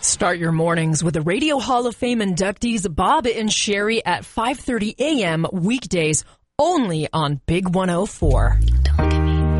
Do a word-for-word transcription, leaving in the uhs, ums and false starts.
Start your mornings with the Radio Hall of Fame inductees Bob and Sherry at five thirty a.m. weekdays only on Big one oh four.